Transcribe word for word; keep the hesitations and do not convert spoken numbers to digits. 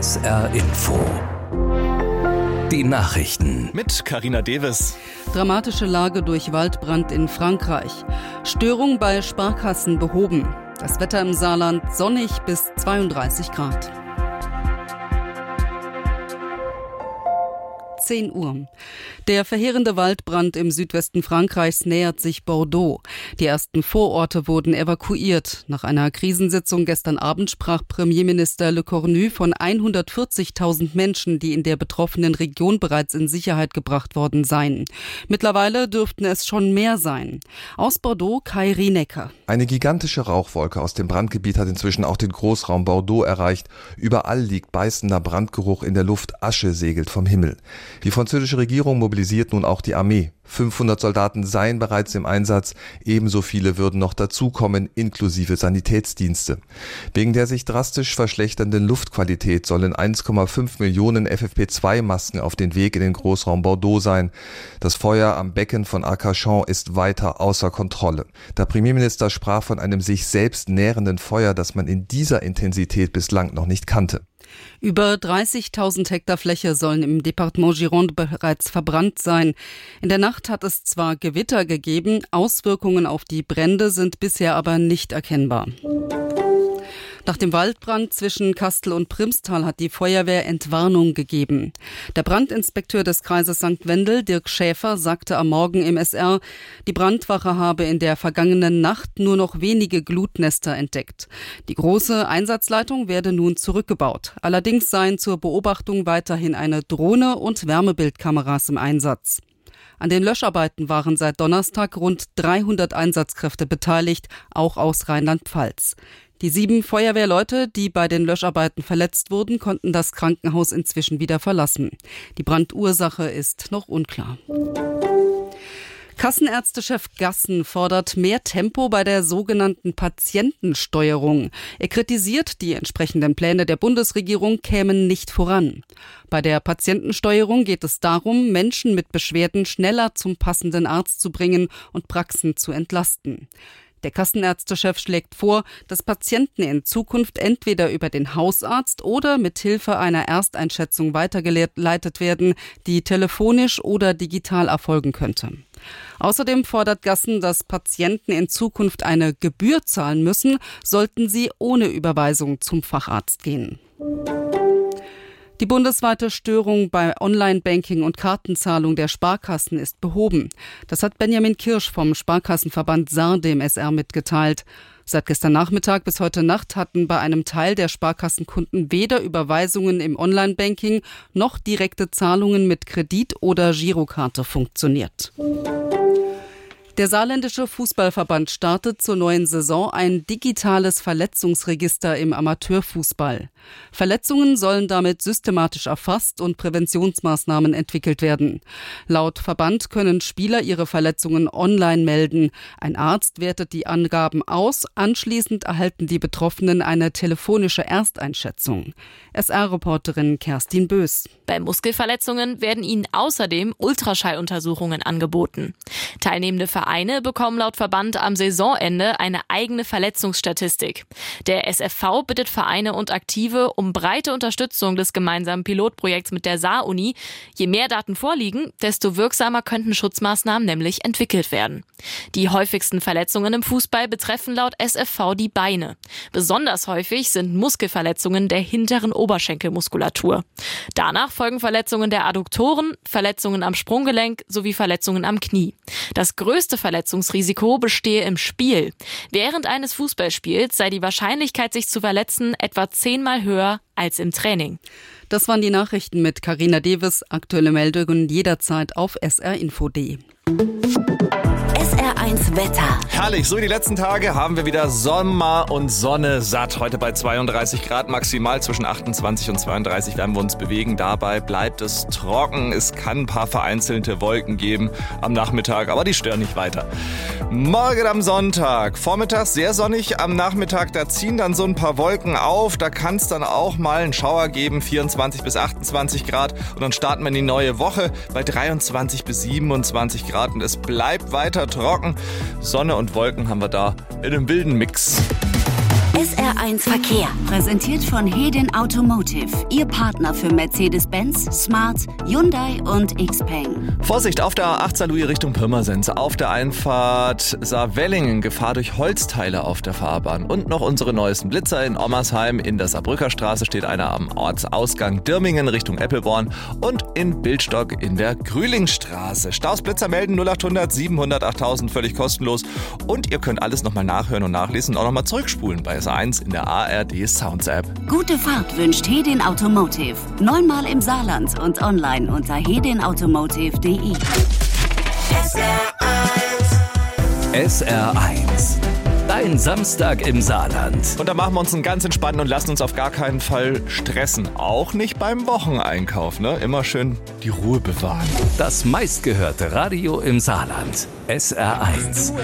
S R Info. Die Nachrichten. Mit Carina Deves. Dramatische Lage durch Waldbrand in Frankreich. Störung bei Sparkassen behoben. Das Wetter im Saarland sonnig bis zweiunddreißig Grad. zehn Uhr. Der verheerende Waldbrand im Südwesten Frankreichs nähert sich Bordeaux. Die ersten Vororte wurden evakuiert. Nach einer Krisensitzung gestern Abend sprach Premierminister Le Cornu von hundertvierzigtausend Menschen, die in der betroffenen Region bereits in Sicherheit gebracht worden seien. Mittlerweile dürften es schon mehr sein. Aus Bordeaux, Kai Rienecker. Eine gigantische Rauchwolke aus dem Brandgebiet hat inzwischen auch den Großraum Bordeaux erreicht. Überall liegt beißender Brandgeruch in der Luft, Asche segelt vom Himmel. Die französische Regierung mobilisiert nun auch die Armee. fünfhundert Soldaten seien bereits im Einsatz, ebenso viele würden noch dazukommen, inklusive Sanitätsdienste. Wegen der sich drastisch verschlechternden Luftqualität sollen eins Komma fünf Millionen F F P zwei Masken auf den Weg in den Großraum Bordeaux sein. Das Feuer am Becken von Arcachon ist weiter außer Kontrolle. Der Premierminister sprach von einem sich selbst nährenden Feuer, das man in dieser Intensität bislang noch nicht kannte. Über dreißigtausend Hektar Fläche sollen im Departement Gironde bereits verbrannt sein. In der Nacht hat es zwar Gewitter gegeben, Auswirkungen auf die Brände sind bisher aber nicht erkennbar. Nach dem Waldbrand zwischen Kastel und Primstal hat die Feuerwehr Entwarnung gegeben. Der Brandinspekteur des Kreises Sankt Wendel, Dirk Schäfer, sagte am Morgen im S R, die Brandwache habe in der vergangenen Nacht nur noch wenige Glutnester entdeckt. Die große Einsatzleitung werde nun zurückgebaut. Allerdings seien zur Beobachtung weiterhin eine Drohne und Wärmebildkameras im Einsatz. An den Löscharbeiten waren seit Donnerstag rund dreihundert Einsatzkräfte beteiligt, auch aus Rheinland-Pfalz. Die sieben Feuerwehrleute, die bei den Löscharbeiten verletzt wurden, konnten das Krankenhaus inzwischen wieder verlassen. Die Brandursache ist noch unklar. Kassenärztechef Gassen fordert mehr Tempo bei der sogenannten Patientensteuerung. Er kritisiert, die entsprechenden Pläne der Bundesregierung kämen nicht voran. Bei der Patientensteuerung geht es darum, Menschen mit Beschwerden schneller zum passenden Arzt zu bringen und Praxen zu entlasten. Der Kassenärztechef schlägt vor, dass Patienten in Zukunft entweder über den Hausarzt oder mit Hilfe einer Ersteinschätzung weitergeleitet werden, die telefonisch oder digital erfolgen könnte. Außerdem fordert Gassen, dass Patienten in Zukunft eine Gebühr zahlen müssen, sollten sie ohne Überweisung zum Facharzt gehen. Die bundesweite Störung bei Online-Banking und Kartenzahlung der Sparkassen ist behoben. Das hat Benjamin Kirsch vom Sparkassenverband Saar dem S R mitgeteilt. Seit gestern Nachmittag bis heute Nacht hatten bei einem Teil der Sparkassenkunden weder Überweisungen im Online-Banking noch direkte Zahlungen mit Kredit- oder Girokarte funktioniert. Der saarländische Fußballverband startet zur neuen Saison ein digitales Verletzungsregister im Amateurfußball. Verletzungen sollen damit systematisch erfasst und Präventionsmaßnahmen entwickelt werden. Laut Verband können Spieler ihre Verletzungen online melden. Ein Arzt wertet die Angaben aus. Anschließend erhalten die Betroffenen eine telefonische Ersteinschätzung. S R-Reporterin Kerstin Bös. Bei Muskelverletzungen werden ihnen außerdem Ultraschalluntersuchungen angeboten. Teilnehmende Vereine bekommen laut Verband am Saisonende eine eigene Verletzungsstatistik. Der S F V bittet Vereine und Aktive um breite Unterstützung des gemeinsamen Pilotprojekts mit der Saar-Uni. Je mehr Daten vorliegen, desto wirksamer könnten Schutzmaßnahmen nämlich entwickelt werden. Die häufigsten Verletzungen im Fußball betreffen laut S F V die Beine. Besonders häufig sind Muskelverletzungen der hinteren Oberschenkelmuskulatur. Danach folgen Verletzungen der Adduktoren, Verletzungen am Sprunggelenk sowie Verletzungen am Knie. Das größte Verletzungsrisiko bestehe im Spiel. Während eines Fußballspiels sei die Wahrscheinlichkeit, sich zu verletzen, etwa zehnmal höher als im Training. Das waren die Nachrichten mit Carina Deves. Aktuelle Meldungen jederzeit auf S R Info punkt de. S R eins Wetter. Herrlich, so wie die letzten Tage haben wir wieder Sommer und Sonne satt. Heute bei zweiunddreißig Grad maximal, zwischen achtundzwanzig und zweiunddreißig werden wir uns bewegen. Dabei bleibt es trocken. Es kann ein paar vereinzelte Wolken geben am Nachmittag, aber die stören nicht weiter. Morgen am Sonntag, vormittags sehr sonnig, am Nachmittag da ziehen dann so ein paar Wolken auf. Da kann es dann auch mal einen Schauer geben, vierundzwanzig bis achtundzwanzig Grad. Und dann starten wir in die neue Woche bei dreiundzwanzig bis siebenundzwanzig Grad. Und es bleibt weiter trocken. Sonne und Wolken haben wir da in einem wilden Mix. S R eins Verkehr. Präsentiert von Hedin Automotive. Ihr Partner für Mercedes-Benz, Smart, Hyundai und Xpeng. Vorsicht auf der A acht Saarlouis Richtung Pirmasens. Auf der Einfahrt Saarwellingen Gefahr durch Holzteile auf der Fahrbahn. Und noch unsere neuesten Blitzer in Ommersheim. In der Saarbrücker Straße steht einer am Ortsausgang Dirmingen Richtung Eppelborn. Und in Bildstock in der Grühlingstraße. Staus Blitzer melden null achthundert siebenhundert achttausend völlig kostenlos. Und ihr könnt alles nochmal nachhören und nachlesen und auch nochmal zurückspulen bei S R eins in der A R D Sounds App. Gute Fahrt wünscht Hedin Automotive. Neunmal im Saarland und online unter hedin automotive punkt de. S R eins. Dein Samstag im Saarland. Und da machen wir uns einen ganz entspannten und lassen uns auf gar keinen Fall stressen. Auch nicht beim Wocheneinkauf, ne? Immer schön die Ruhe bewahren. Das meistgehörte Radio im Saarland. S R eins.